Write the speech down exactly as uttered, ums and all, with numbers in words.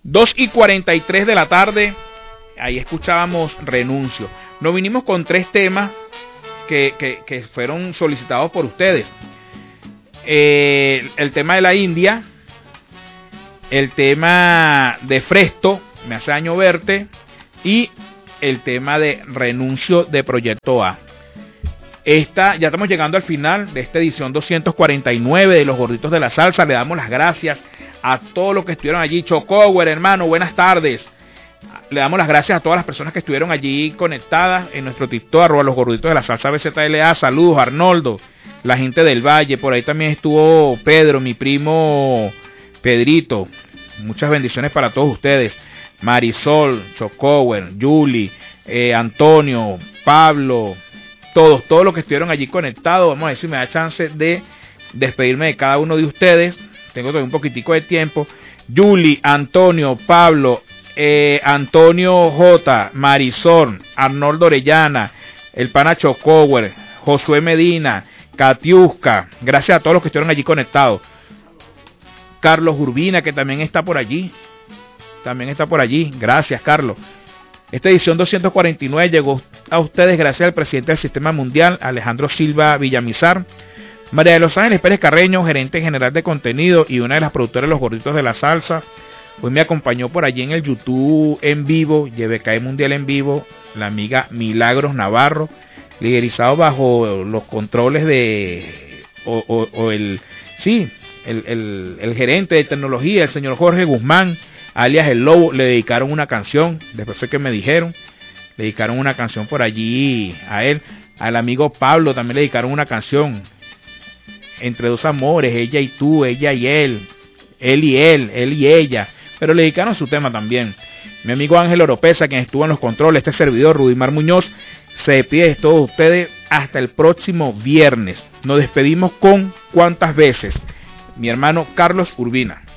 dos y cuarenta y tres de la tarde, ahí escuchábamos Renuncio. Nos vinimos con tres temas que, que, que fueron solicitados por ustedes. Eh, el tema de la India, el tema de Fresto, Me hace daño verte, y el tema de Renuncio de Proyecto A. Esta, ya estamos llegando al final de esta edición doscientos cuarenta y nueve de Los Gorditos de la Salsa. Le damos las gracias a todos los que estuvieron allí. Chocower, hermano, buenas tardes. Le damos las gracias a todas las personas que estuvieron allí conectadas en nuestro TikTok, arroba Los Gorditos de la Salsa B Z L A. Saludos, Arnoldo, la gente del Valle. Por ahí también estuvo Pedro, mi primo Pedrito. Muchas bendiciones para todos ustedes. Marisol, Chocower, Julie, eh, Antonio, Pablo, todos, todos los que estuvieron allí conectados. Vamos a ver si me da chance de despedirme de cada uno de ustedes. Tengo todavía un poquitico de tiempo. Julie, Antonio, Pablo, eh, Antonio J, Marisol, Arnoldo Orellana, el pana Chocower, Josué Medina, Katiuska. Gracias a todos los que estuvieron allí conectados. Carlos Urbina, que también está por allí. También está por allí. Gracias, Carlos. Esta edición doscientos cuarenta y nueve llegó a ustedes gracias al presidente del Sistema Mundial, Alejandro Silva Villamizar, María de los Ángeles Pérez Carreño, gerente general de contenido y una de las productoras de Los Gorditos de la Salsa. Pues me acompañó por allí en el YouTube en vivo, Y B K Mundial en vivo, la amiga Milagros Navarro, liderizado bajo los controles de, o, o, o el, sí, el, el, el gerente de tecnología, el señor Jorge Guzmán, alias El Lobo. Le dedicaron una canción, después fue que me dijeron, le dedicaron una canción por allí a él. Al amigo Pablo también le dedicaron una canción, Entre dos amores, ella y tú, ella y él, él y él, él y ella, pero le dedicaron su tema también. Mi amigo Ángel Oropesa, quien estuvo en los controles, este servidor Rudimar Muñoz, se despide de todos ustedes hasta el próximo viernes. Nos despedimos con ¿Cuántas veces? Mi hermano Carlos Urbina.